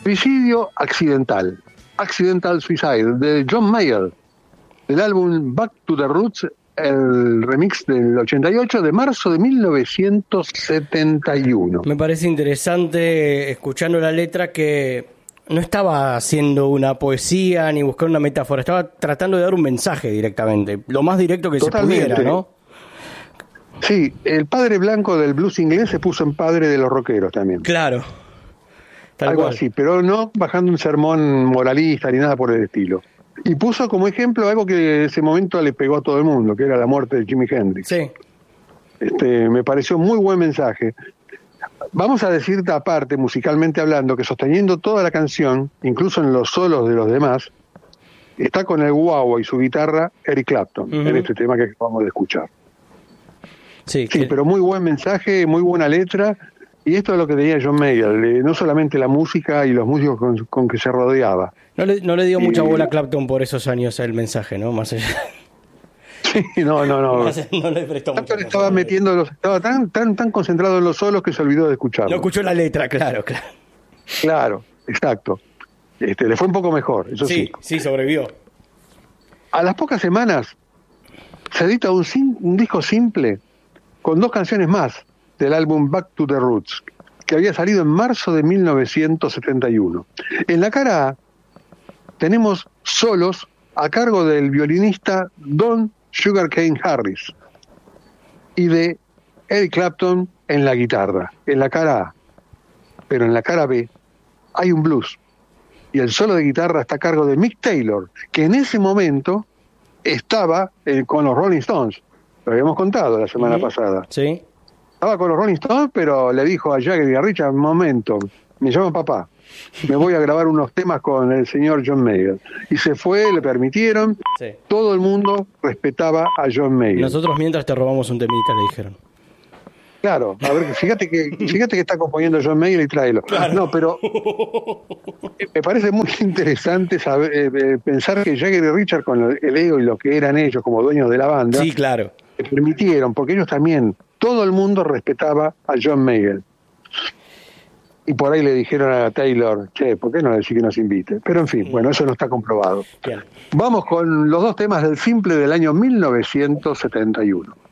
Suicidio accidental. Accidental Suicide, de John Mayer, del álbum Back to the Roots, el remix del 88 de marzo de 1971. Me parece interesante, escuchando la letra, que no estaba haciendo una poesía ni buscando una metáfora, estaba tratando de dar un mensaje directamente, lo más directo que Totalmente. se pudiera, ¿no? Sí, el padre blanco del blues inglés se puso en padre de los rockeros también. Claro. Tal Algo cual. así, pero no bajando un sermón moralista ni nada por el estilo. Y puso como ejemplo algo que en ese momento le pegó a todo el mundo, que era la muerte de Jimi Hendrix. Sí. Me pareció muy buen mensaje. Vamos a decirte aparte, musicalmente hablando, que sosteniendo toda la canción, incluso en los solos de los demás, está con el guagua y su guitarra Eric Clapton, en este tema que acabamos de escuchar. Sí, pero muy buen mensaje, muy buena letra. Y esto es lo que tenía John Mayer, no solamente la música y los músicos con que se rodeaba. No le dio mucha bola a Clapton por esos años el mensaje, ¿no? Más allá. Sí, no. No le prestó Clapton mucha estaba estaba tan concentrado en los solos que se olvidó de escucharlo. No escuchó la letra, claro. Claro, exacto. Le fue un poco mejor, eso sí. Sí, sobrevivió. A las pocas semanas se edita un disco simple con 2 canciones más del álbum Back to the Roots, que había salido en marzo de 1971. En la cara A tenemos solos a cargo del violinista Don Sugarcane Harris y de Eric Clapton en la guitarra, en la cara A. Pero en la cara B hay un blues, y el solo de guitarra está a cargo de Mick Taylor, que en ese momento estaba con los Rolling Stones. Lo habíamos contado la semana pasada. Sí. Estaba con los Rolling Stones, pero le dijo a Jagger y a Richard: un momento, me llama papá, me voy a grabar unos temas con el señor John Mayer. Y se fue, le permitieron. Sí. Todo el mundo respetaba a John Mayer. Nosotros mientras te robamos un temita, le dijeron. Claro, a ver, fíjate que está componiendo John Mayer y tráelo. Claro. No, pero me parece muy interesante saber, pensar que Jagger y Richard, con el ego y lo que eran ellos como dueños de la banda, Sí, claro. le permitieron, porque ellos también, todo el mundo respetaba a John Mayer. Y por ahí le dijeron a Taylor: che, ¿por qué no le decís que nos invite? Pero en fin, bueno, eso no está comprobado. Bien. Vamos con los 2 temas del simple del año 1971.